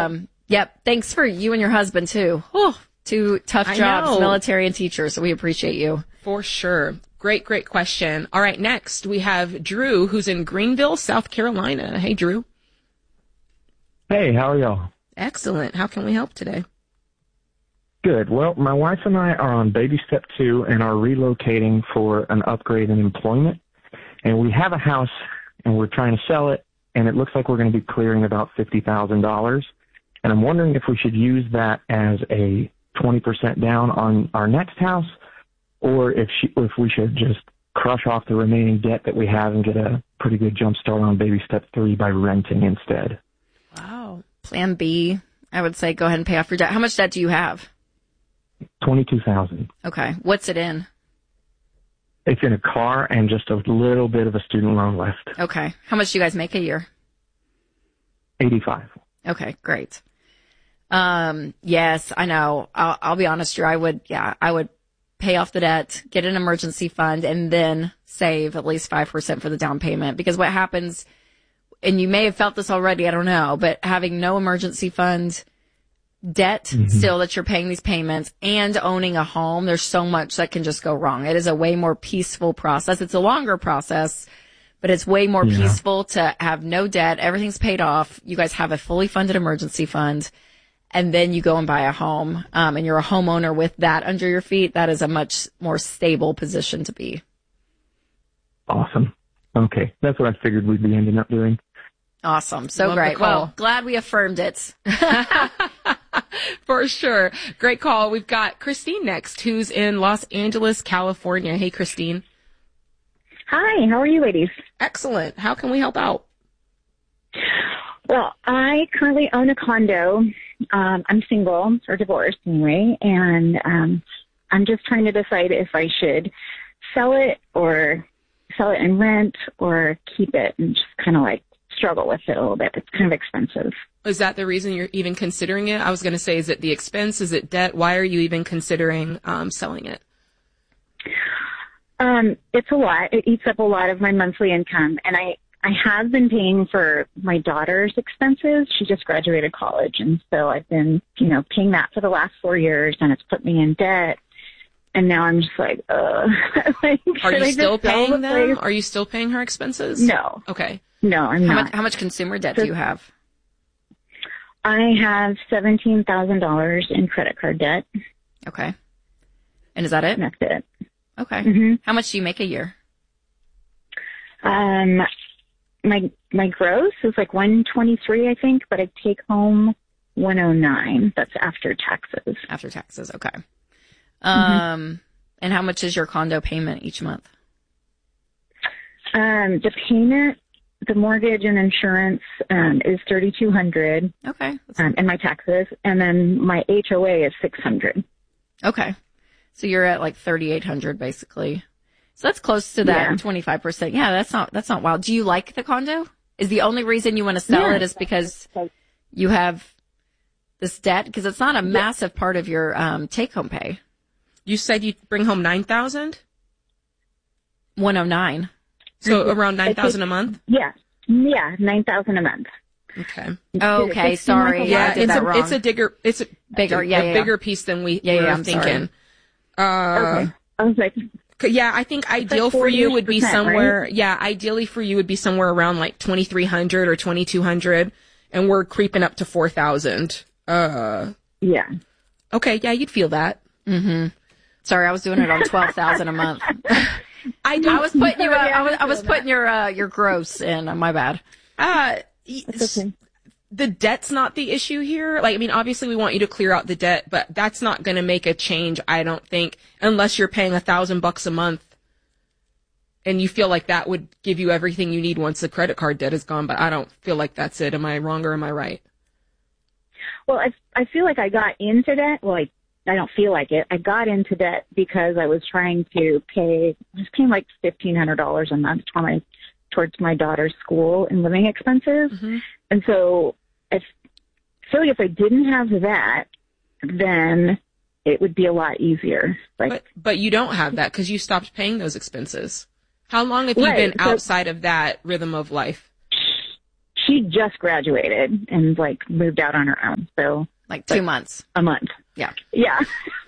Yep. Thanks for you and your husband too. Oh, two tough jobs, military and teacher. So we appreciate you. For sure. Great question. All right. Next we have Drew, who's in Greenville, South Carolina. Hey, Drew. Hey, how are y'all? Excellent. How can we help today? Good. Well, my wife and I are on baby step 2 and are relocating for an upgrade in employment. And we have a house and we're trying to sell it, and it looks like we're going to be clearing about $50,000. And I'm wondering if we should use that as a 20% down on our next house, or if we should just crush off the remaining debt that we have and get a pretty good jump start on baby step 3 by renting instead. Wow. Plan B, I would say go ahead and pay off your debt. How much debt do you have? $22,000. Okay. What's it in? It's in a car and just a little bit of a student loan left. Okay. How much do you guys make a year? $85,000. Okay, great. Yes, I know. I'll be honest, Drew. I would pay off the debt, get an emergency fund, and then save at least 5% for the down payment. Because what happens, and you may have felt this already, I don't know, but having no emergency fund, debt still that you're paying these payments, and owning a home, there's so much that can just go wrong. It is a way more peaceful process. It's a longer process, but it's way more peaceful to have no debt. Everything's paid off. You guys have a fully funded emergency fund, and then you go and buy a home, and you're a homeowner with that under your feet. That is a much more stable position to be. Awesome. Okay. That's what I figured we'd be ending up doing. Awesome. So great. Well, glad we affirmed it. For sure. Great call. We've got Christine next, who's in Los Angeles, California. Hey, Christine. Hi. How are you ladies? Excellent. How can we help out? Well, I currently own a condo. I'm single or divorced anyway, and I'm just trying to decide if I should sell it and rent or keep it, and just kind of like struggle with it a little bit. It's kind of expensive. Is that the reason you're even considering it? I was going to say, is it the expense? Is it debt? Why are you even considering selling it? It's a lot. It eats up a lot of my monthly income, and I have been paying for my daughter's expenses. She just graduated college, and so I've been, paying that for the last 4 years, and it's put me in debt. And now I'm just like, like, are you still paying them? Are you still paying her expenses? No. Okay. No, I'm not. How much consumer debt do you have? I have $17,000 in credit card debt. Okay. And is that it? And that's it. Okay. Mm-hmm. How much do you make a year? My gross is like 123, I think, but I take home 109. That's after taxes. After taxes, okay. And how much is your condo payment each month? The payment, the mortgage and insurance, is $3,200. Okay. And my taxes, and then my HOA is $600. Okay. So you're at like $3,800 basically. So that's close to that 25%. Yeah, that's not wild. Do you like the condo? Is the only reason you want to sell it is because you have this debt? Because it's not a massive part of your take-home pay. You said you'd bring home $9,000? 109. So around $9,000 a month? Yeah, $9,000 a month. Okay. Okay, sorry. Yeah, I did that wrong. It's a bigger piece than we were thinking. Okay. I was like, yeah, I think ideal for you would be somewhere, right? Yeah, ideally for you would be somewhere around like 2,300 or 2,200, and we're creeping up to 4,000. Yeah. Okay, yeah, you'd feel that. Mm-hmm. Sorry, I was doing it on 12,000 a month. I was putting you. I was putting your gross in. My bad. Okay. The debt's not the issue here. Like, I mean, obviously we want you to clear out the debt, but that's not going to make a change, I don't think, unless you're paying $1,000 a month and you feel like that would give you everything you need once the credit card debt is gone. But I don't feel like that's it. Am I wrong or am I right? Well, I feel like I got into debt. Well, I don't feel like it. I got into debt because I was trying to pay, I was paying like $1,500 a month towards my daughter's school and living expenses. Mm-hmm. And so I feel like if I didn't have that, then it would be a lot easier. But you don't have that because you stopped paying those expenses. How long have you been outside of that rhythm of life? she just graduated and like moved out on her own. So Like 2 months. a month. Yeah. Yeah.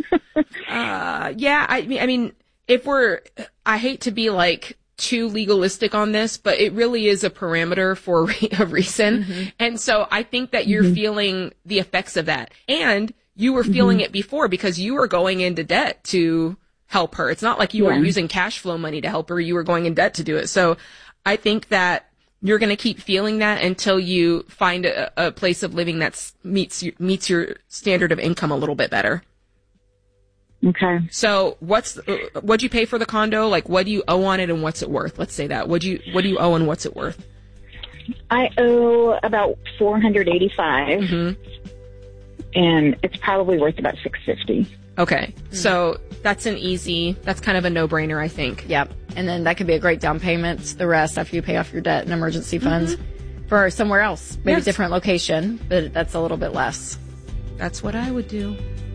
Yeah, I mean, I hate to be like too legalistic on this, but it really is a parameter for a reason. Mm-hmm. And so I think that you're feeling the effects of that. And you were feeling it before because you were going into debt to help her. It's not like you were using cash flow money to help her. You were going in debt to do it. So I think that you're going to keep feeling that until you find a place of living that meets your standard of income a little bit better. Okay. So what'd you pay for the condo? Like, what do you owe on it and what's it worth? Let's say that. What do you owe and what's it worth? I owe about $485, and it's probably worth about $650. Okay. So that's kind of a no-brainer, I think. Yep. And then that could be a great down payment. The rest after you pay off your debt and emergency funds for somewhere else, maybe a different location, but that's a little bit less. That's what I would do.